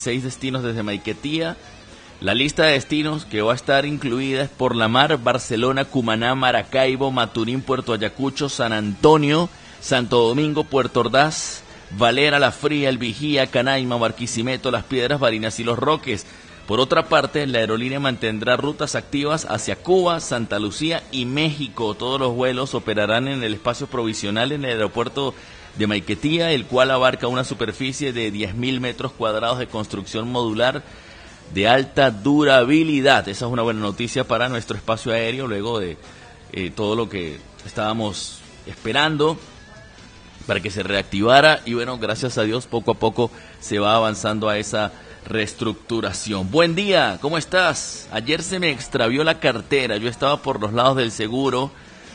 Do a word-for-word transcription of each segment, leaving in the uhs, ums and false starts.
seis destinos desde Maiquetía. La lista de destinos que va a estar incluida es por la mar, Barcelona, Cumaná, Maracaibo, Maturín, Puerto Ayacucho, San Antonio, Santo Domingo, Puerto Ordaz, Valera, La Fría, El Vigía, Canaima, Barquisimeto, Las Piedras, Barinas y Los Roques. Por otra parte, la aerolínea mantendrá rutas activas hacia Cuba, Santa Lucía y México. Todos los vuelos operarán en el espacio provisional en el aeropuerto de Maiquetía, el cual abarca una superficie de diez mil metros cuadrados de construcción modular de alta durabilidad. Esa es una buena noticia para nuestro espacio aéreo, luego de eh, todo lo que estábamos esperando para que se reactivara, y bueno, gracias a Dios, poco a poco se va avanzando a esa reestructuración. Buen día, ¿cómo estás? Ayer se me extravió la cartera, yo estaba por los lados del seguro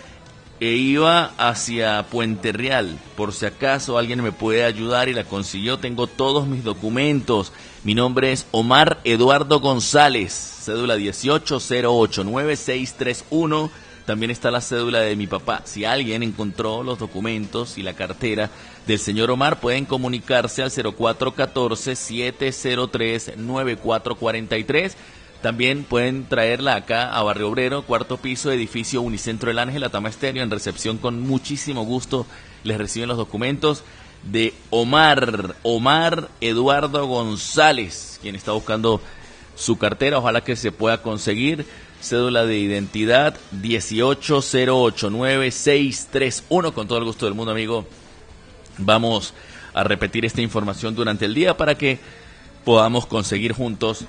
e iba hacia Puente Real, por si acaso alguien me puede ayudar, y la consiguió. Tengo todos mis documentos. Mi nombre es Omar Eduardo González, cédula dieciocho cero ocho nueve seis tres uno. También está la cédula de mi papá. Si alguien encontró los documentos y la cartera del señor Omar, pueden comunicarse al cero cuatro uno cuatro siete cero tres nueve cuatro cuatro tres. También pueden traerla acá a Barrio Obrero, cuarto piso, edificio Unicentro El Ángel, Atama Estéreo. En recepción, con muchísimo gusto, les reciben los documentos de Omar, Omar Eduardo González, quien está buscando su cartera. Ojalá que se pueda conseguir. Cédula de identidad dieciocho cero ocho nueve seis tres uno. Con todo el gusto del mundo, amigo. Vamos a repetir esta información durante el día para que podamos conseguir juntos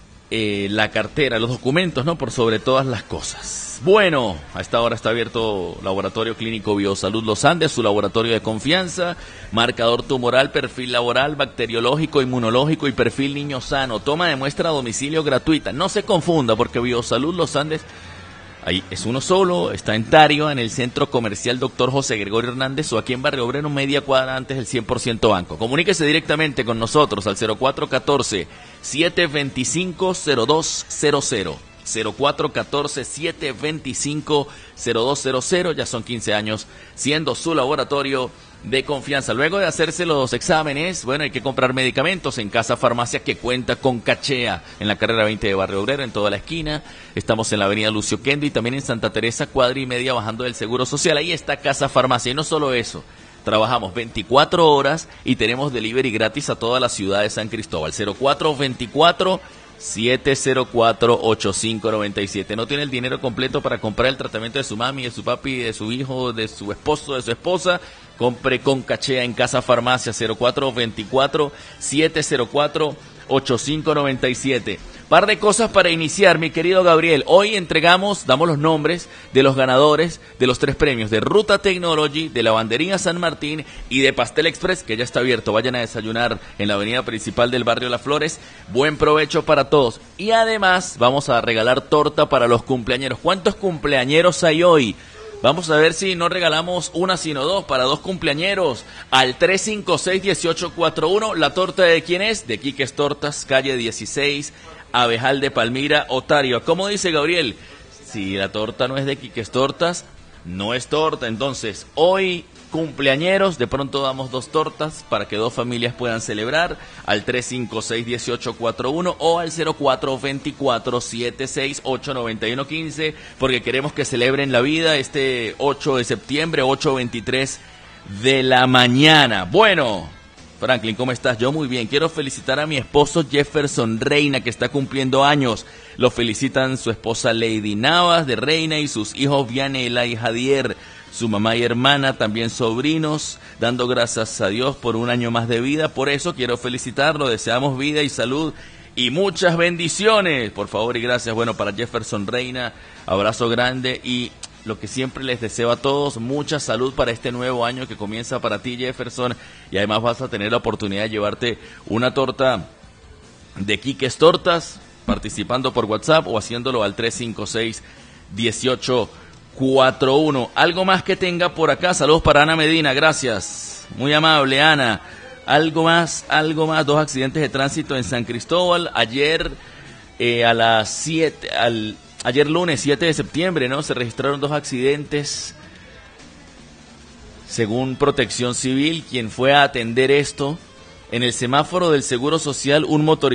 Eh, la cartera, los documentos, ¿no? Por sobre todas las cosas. Bueno, a esta hora está abierto Laboratorio Clínico Biosalud Los Andes, su laboratorio de confianza. Marcador tumoral, perfil laboral, bacteriológico, inmunológico y perfil niño sano. Toma de muestra a domicilio gratuita. No se confunda, porque Biosalud Los Andes ahí es uno solo. Está en Tario, en el Centro Comercial Doctor José Gregorio Hernández, o aquí en Barrio Obrero, media cuadra antes del cien por ciento Banco. Comuníquese directamente con nosotros al cero cuatro uno cuatro siete dos cinco cero dos cero cero. cero cuatro uno cuatro siete dos cinco cero dos cero cero. Ya son quince años siendo su laboratorio de confianza. Luego de hacerse los exámenes, bueno, hay que comprar medicamentos en Casa Farmacia, que cuenta con Cachea, en la carrera veinte de Barrio Obrero, en toda la esquina. Estamos en la avenida Lucio Kendo y también en Santa Teresa, cuadra y media, bajando del Seguro Social. Ahí está Casa Farmacia. Y no solo eso, trabajamos veinticuatro horas y tenemos delivery gratis a toda la ciudad de San Cristóbal. cero cuatro dos cuatro siete cero cuatro ocho cinco nueve siete. ¿No tiene el dinero completo para comprar el tratamiento de su mami, de su papi, de su hijo, de su esposo, de su esposa? Compre con Cachea en Casa Farmacia. Cero cuatro dos cuatro siete cero cuatro ocho cinco nueve siete. Par de cosas para iniciar, mi querido Gabriel. Hoy entregamos, damos los nombres de los ganadores de los tres premios de Ruta Technology, de Lavandería San Martín y de Pastel Express, que ya está abierto. Vayan a desayunar en la avenida principal del barrio Las Flores. Buen provecho para todos. Y además vamos a regalar torta para los cumpleañeros. ¿Cuántos cumpleañeros hay hoy? Vamos a ver si no regalamos una sino dos para dos cumpleañeros. Al tres cinco seis uno ocho cuatro uno. ¿La torta de quién es? De Quiques Tortas, calle dieciséis, Abejal de Palmira, Otario. ¿Cómo dice Gabriel? Si la torta no es de Quiques Tortas, no es torta. Entonces, hoy cumpleañeros, de pronto damos dos tortas para que dos familias puedan celebrar. Al tres cinco seis uno ocho cuatro uno o al cero cuatro dos cuatro siete seis ocho nueve uno uno cinco, porque queremos que celebren la vida este ocho de septiembre, ocho veintitrés de la mañana. Bueno, Franklin, ¿cómo estás? Yo muy bien. Quiero felicitar a mi esposo Jefferson Reina, que está cumpliendo años. Lo felicitan su esposa Lady Navas de Reina y sus hijos Vianela y Jadier, su mamá y hermana, también sobrinos, dando gracias a Dios por un año más de vida. Por eso quiero felicitarlo. Deseamos vida y salud y muchas bendiciones. Por favor y gracias. Bueno, para Jefferson Reina, abrazo grande, y lo que siempre les deseo a todos, mucha salud para este nuevo año que comienza para ti, Jefferson, y además vas a tener la oportunidad de llevarte una torta de Quiques Tortas, participando por WhatsApp o haciéndolo al tres cinco seis uno ocho cuatro uno. Algo más que tenga por acá. Saludos para Ana Medina, gracias, muy amable Ana. Algo más, algo más, dos accidentes de tránsito en San Cristóbal, ayer eh, a las siete, al Ayer lunes siete de septiembre, ¿no? Se registraron dos accidentes. Según Protección Civil, quien fue a atender esto, En el semáforo del Seguro Social, un motorista